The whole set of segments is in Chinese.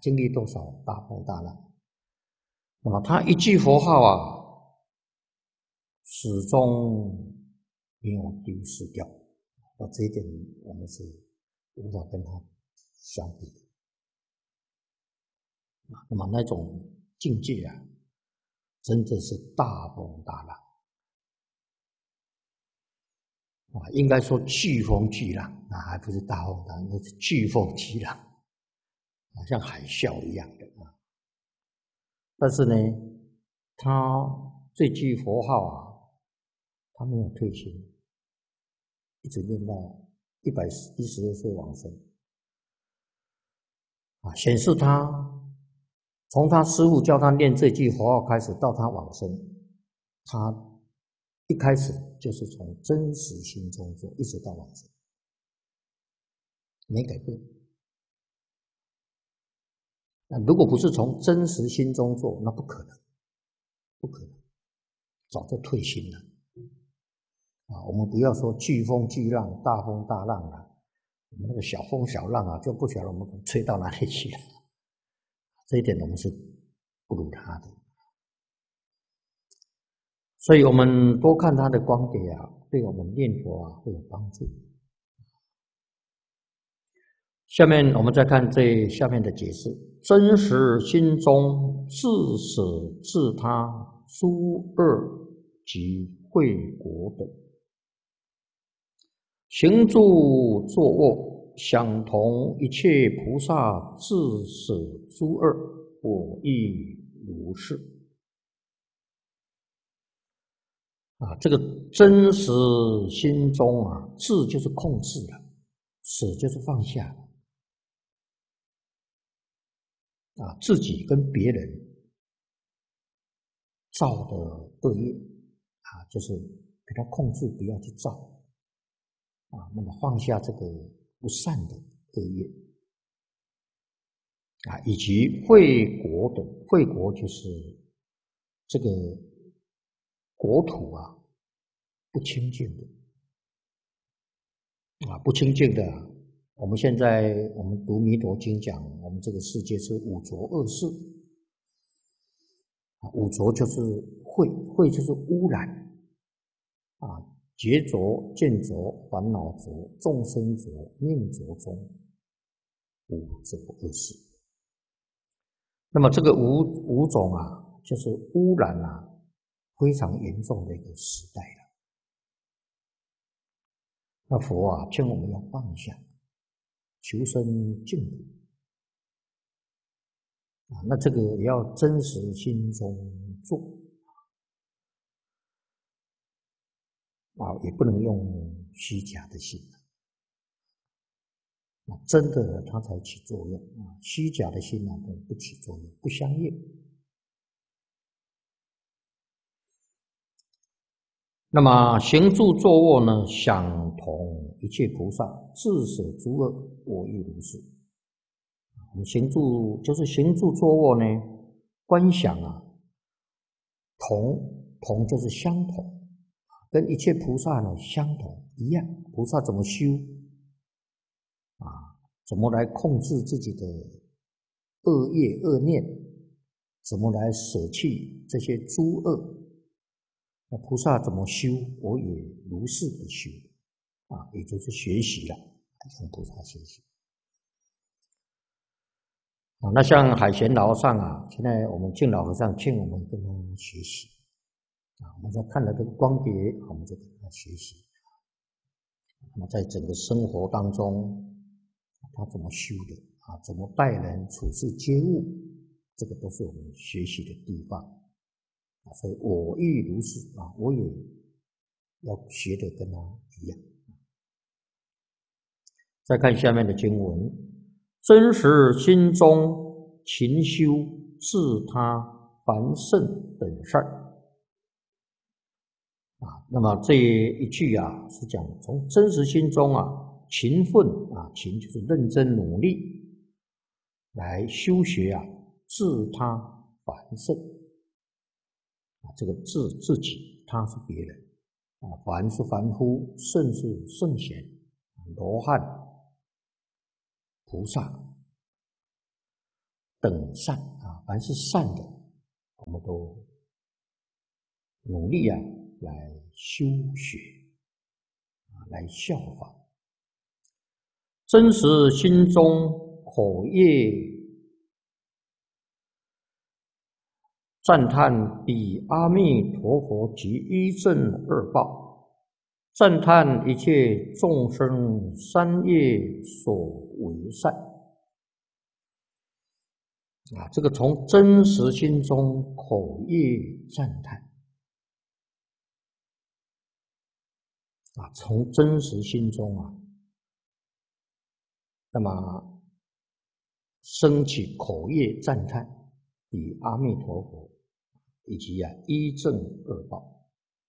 经历多少大风大浪。那么他一句佛号啊，始终没有丢失掉。这一点我们是无法跟他相比的。那么那种境界啊，真的是大风大浪啊，应该说飓风巨浪啊，还不是大风大浪，那是飓风巨浪，像海啸一样的啊。但是呢，他这句佛号啊，他没有退心，一直念到112岁往生啊，显示他从他师父教他念这句佛号开始，到他往生，他一开始就是从真实心中做，一直到往生，没改变。那如果不是从真实心中做，那不可能，不可能，早就退心了。啊，我们不要说飓风巨浪、大风大浪了，我们那个小风小浪啊，就不晓得我们吹到哪里去了。这一点我们是不如他的，所以我们多看他的光碟啊，对我们念佛啊会有帮助。下面我们再看这下面的解释：真实心中自始自他诸恶及慧果等，行住坐卧，相同一切菩萨自始诸恶，我亦如是。啊，这个真实心中啊，自就是控制了，始就是放下了。啊，自己跟别人造的恶业啊，就是给他控制，不要去造啊。那么放下这个不善的恶业啊，以及秽国的秽国就是这个国土啊不清净的啊，不清净的啊。我们现在我们读《弥陀经》讲，我们这个世界是五浊恶世。五浊就是秽，秽就是污染啊，劫浊、见浊、烦恼浊、众生浊、命浊中五浊恶世。那么这个五种啊，就是污染啊非常严重的一个时代了。那佛啊，劝我们要放下，求生净土啊。那这个也要真实心中做啊，也不能用虚假的心。真的它才起作用啊，虚假的心啊不起作用，不相应。那么行住坐卧呢，相同一切菩萨自始诸恶，我亦如是。我们行住就是行住坐卧呢，观想啊，同就是相同，跟一切菩萨呢相同一样。菩萨怎么修啊？怎么来控制自己的恶业恶念？怎么来舍弃这些诸恶？那菩萨怎么修，我也如是的修啊，也就是学习了，跟菩萨学习啊。那像海贤老和尚啊，现在我们敬老和尚劝我们跟他学习啊，我们在看了这个光碟，我们就跟他学习。那么在整个生活当中，他怎么修的啊？怎么待人处事接物，这个都是我们学习的地方啊。所以我亦如是啊，我也要学的跟他一样。再看下面的经文：真实心中勤修自他凡圣等事啊。那么这一句啊，是讲从真实心中啊，勤奋啊，勤就是认真努力来修学啊，自他凡圣啊。这个自己，他是别人啊，凡是凡夫，圣是圣贤，罗汉、菩萨等善啊，凡是善的，我们都努力啊来修学啊，来效法。真实心中口业赞叹彼阿弥陀佛及一正二报，赞叹一切众生三业所为善啊，这个从真实心中口业赞叹啊，从真实心中啊，那么升起口业赞叹彼阿弥陀佛以及一正二报。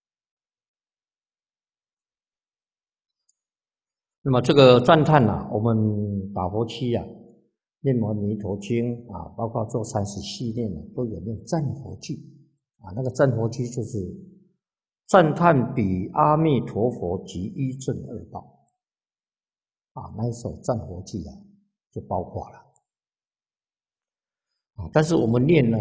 那么这个赞叹我们打佛七念摩弥陀经包括做30系列都有念赞佛句那个赞佛句就是赞叹彼阿弥陀佛及一正二报那一首赞佛句就包括了但是我们念呢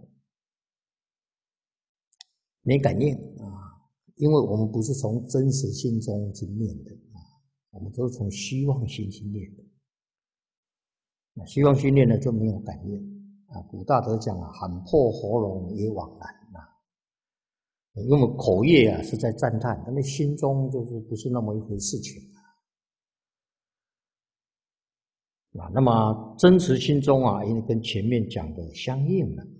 没敢念因为我们不是从真实心中去念的我们都是从希望心去念的。希望心念呢就没有感应古大德讲喊破喉咙也枉然因为我们口业是在赞叹，但是心中就是不是那么一回事情那么真实心中因为跟前面讲的相应了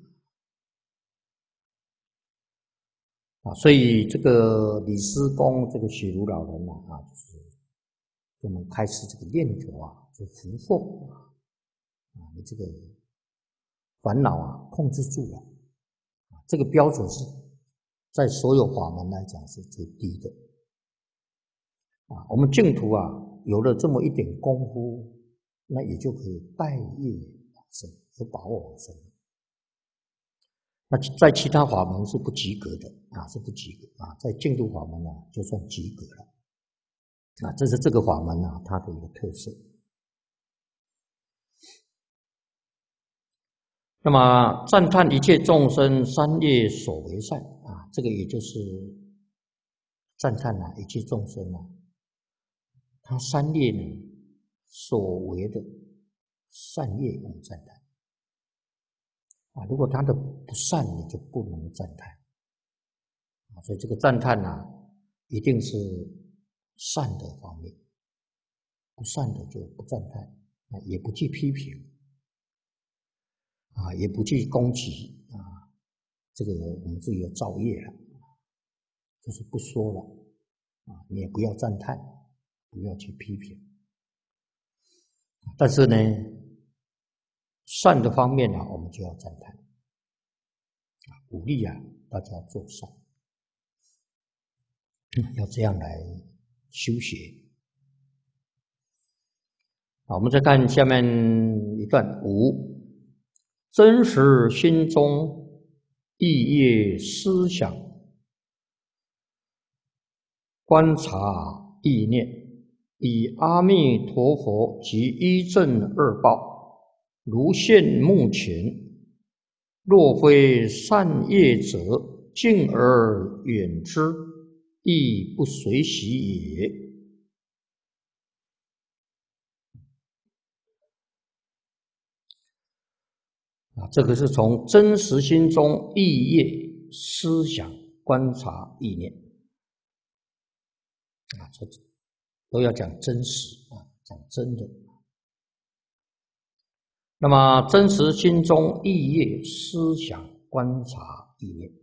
所以这个李师公这个雪如老人就是给我们开始这个念头就伏获你这个烦恼控制住了这个标准是在所有法门来讲是最低的我们净土有了这么一点功夫，那也就可以带业往生，有把握往生。那在其他法门是不及格的是不及格在净土法门就算及格了这是这个法门它的一个特色。那么赞叹一切众生三业所为善这个也就是赞叹一切众生他三业呢所为的善业我们赞叹如果他的不善你就不能赞叹所以这个赞叹一定是善的方面，不善的就不赞叹也不去批评也不去攻击这个我们自己有造业了就是不说了你也不要赞叹，不要去批评但是呢善的方面我们就要赞叹鼓励大家做善要这样来修学我们再看下面一段5真实心中意业思想观察意念以阿弥陀佛及一正二报如现目前若非善业者敬而远之亦不随喜也这个是从真实心中意业思想观察意念这都要讲真实讲真的那么真实心中意业思想观察意念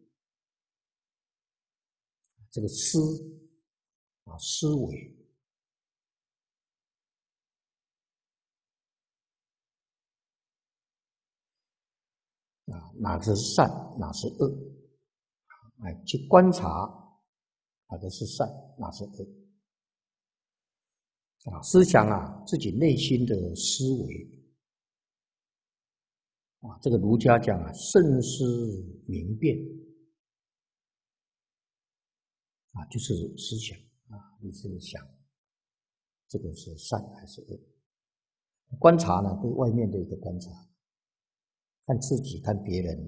这个思思维哪个是善哪是恶去观察哪个是善哪是恶思想自己内心的思维这个儒家讲慎思明辨就是思想你是想这个是善还是恶观察呢对外面的一个观察看自己，看别人。